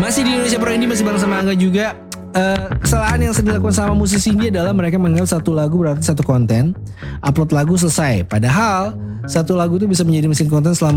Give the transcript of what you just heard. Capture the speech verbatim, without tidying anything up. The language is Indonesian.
Masih di Indonesia Pro Indie, masih bareng sama Angga juga. Uh, kesalahan yang sering dilakukan sama musisi indie adalah mereka menganggap satu lagu berarti satu konten. Upload lagu selesai. Padahal satu lagu itu bisa menjadi mesin konten selama